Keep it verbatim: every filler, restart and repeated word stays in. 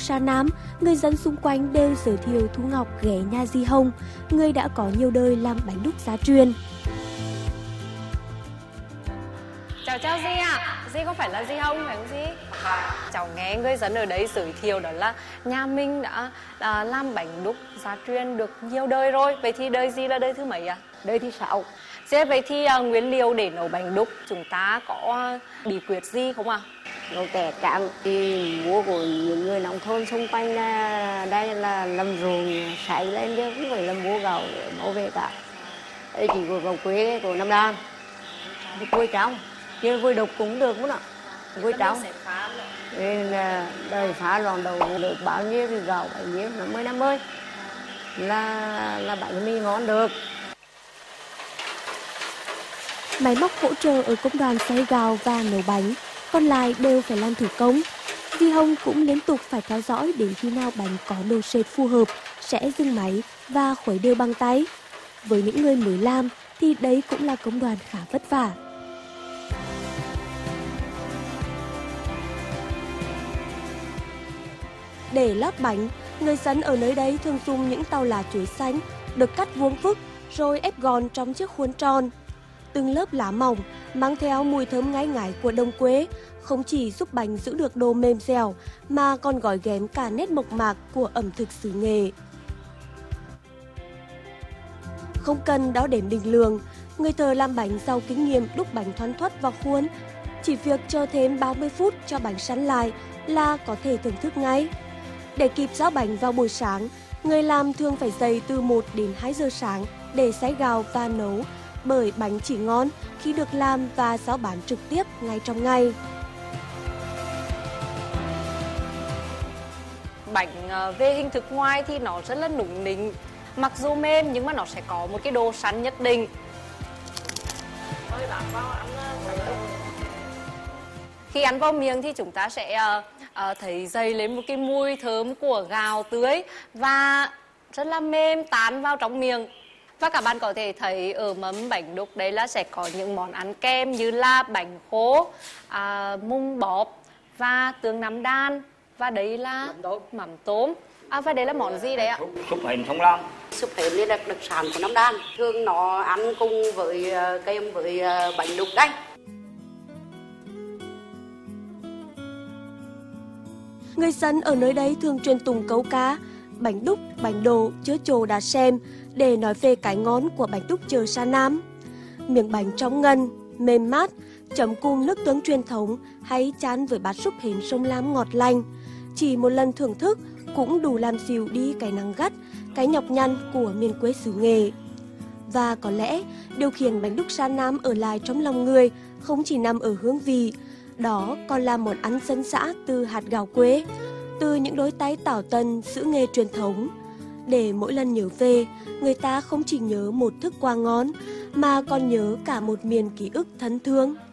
Sa Nam, người dân xung quanh đều giới thiệu Thu Ngọc ghé nhà dì Hồng, người đã có nhiều đời làm bánh đúc gia truyền. Chào chào dì ạ, à. Dì có phải là dì Hồng phải không dì? Cháu nghe người dân ở đấy giới thiệu đó là nhà mình đã, đã làm bánh đúc gia truyền được nhiều đời rồi. Vậy thì đời dì là đời thứ mấy ạ? À? Đời thứ sáu. Dì, vậy thì uh, nguyên liệu để nấu bánh đúc chúng ta có uh, bí quyết gì không ạ? À? Nấu tẻ trắng thì mua của những người nông thôn xung quanh là đây là làm ruộng sấy lên chứ không phải là mua gạo để mua về cả. Đây chỉ của gạo quế của Nam Đan, quế trắng. Chứ vui đục cũng được đúng không ạ? Vui trắng. Nên là đời phá loạn đầu được bao nhiêu thì gạo bao nhiêu, năm mươi năm mươi là là bánh mì ngon được. Máy móc hỗ trợ ở công đoạn xay gạo và nấu bánh, còn lại đều phải làm thủ công. Dì Hồng cũng liên tục phải theo dõi đến khi nào bánh có độ sệt phù hợp, sẽ dừng máy và khuấy đều bằng tay. Với những người mới làm thì đấy cũng là công đoạn khá vất vả. Để lót bánh, người dân ở nơi đây thường dùng những tàu lá chuối xanh được cắt vuông vức rồi ép gọn trong chiếc khuôn tròn. Từng lớp lá mỏng mang theo mùi thơm ngai ngái của đông quế không chỉ giúp bánh giữ được độ mềm dẻo mà còn gói ghém cả nét mộc mạc của ẩm thực xứ Nghệ. Không cần đo đếm định lượng, người thợ làm bánh giàu kinh nghiệm đúc bánh thoăn thoắt vào khuôn. Chỉ việc chờ thêm ba mươi phút cho bánh săn lại là có thể thưởng thức ngay. Để kịp ráo bánh vào buổi sáng, người làm thường phải dậy từ một đến hai giờ sáng để xay gạo và nấu, bởi bánh chỉ ngon khi được làm và ráo bán trực tiếp ngay trong ngày. Bánh về hình thức ngoài thì nó rất là nũng nịnh, mặc dù mềm nhưng mà nó sẽ có một cái độ săn nhất định. Khi ăn vào miệng thì chúng ta sẽ uh, uh, thấy dày lên một cái mùi thơm của gạo tưới và rất là mềm tán vào trong miệng. Và các bạn có thể thấy ở mâm bánh đúc đấy là sẽ có những món ăn kem như là bánh khô, à, mung bóp và tương Nam Đan. Và đấy là mắm tôm. À, và đấy là món gì đấy ạ? Súp hến Sông Lam. Súp hến là đặc, đặc sản của Nam Đan. Thường nó ăn cùng với kem với bánh đúc canh. Người dân ở nơi đây thường truyền tụng câu cá bánh đúc, bánh đồ, chớ chồ đã xem để nói về cái ngon của bánh đúc chợ Sa Nam. Miếng bánh trong ngần, mềm mát, chấm cùng nước tương truyền thống hay chan với bát súp hến Sông Lam ngọt lành. Chỉ một lần thưởng thức cũng đủ làm dịu đi cái nắng gắt, cái nhọc nhằn của miền quê xứ Nghệ. Và có lẽ điều khiến bánh đúc Sa Nam ở lại trong lòng người không chỉ nằm ở hương vị, đó còn là món ăn dân dã từ hạt gạo quế, từ những đôi tay tảo tần giữ nghề truyền thống. Để mỗi lần nhớ về, người ta không chỉ nhớ một thức quà ngon, mà còn nhớ cả một miền ký ức thân thương.